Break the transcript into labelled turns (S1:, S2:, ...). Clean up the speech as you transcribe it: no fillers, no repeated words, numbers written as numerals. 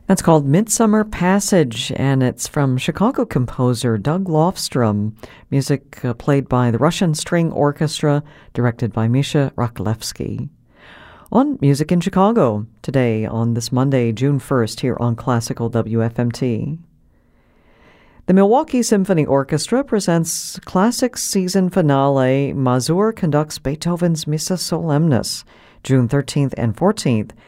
S1: That's called Midsummer Passage, and it's from Chicago composer Doug Lofstrom. Music played by the Russian String Orchestra, directed by Misha Raklevsky. On Music in Chicago, today on this Monday, June 1st, here on Classical WFMT. The Milwaukee Symphony Orchestra presents Classics season finale. Mazur conducts Beethoven's Missa Solemnis, June 13th and 14th